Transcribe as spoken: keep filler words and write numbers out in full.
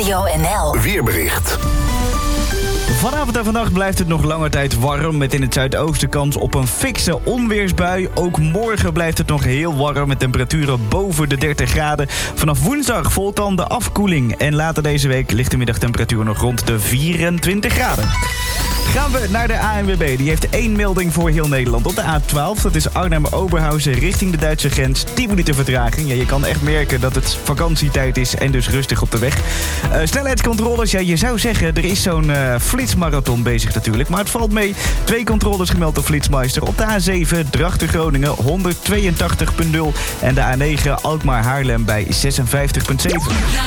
Radio N L. Weerbericht. Vanavond en vannacht blijft het nog langer tijd warm... met in het zuidoosten kans op een fikse onweersbui. Ook morgen blijft het nog heel warm... met temperaturen boven de dertig graden. Vanaf woensdag volgt dan de afkoeling. En later deze week ligt de middagtemperatuur nog rond de vierentwintig graden. Gaan we naar de A N W B. Die heeft één melding voor heel Nederland. Op de A twaalf, dat is Arnhem-Oberhausen richting de Duitse grens. tien minuten vertraging. Ja, je kan echt merken dat het vakantietijd is en dus rustig op de weg. Uh, snelheidscontroles, ja, je zou zeggen, er is zo'n uh, flitsmarathon bezig natuurlijk. Maar het valt mee. Twee controles gemeld door Flitsmeister. Op de A zeven, Drachten-Groningen, honderdtweeëntachtig komma nul. En de A negen, Alkmaar-Haarlem bij zesenvijftig komma zeven.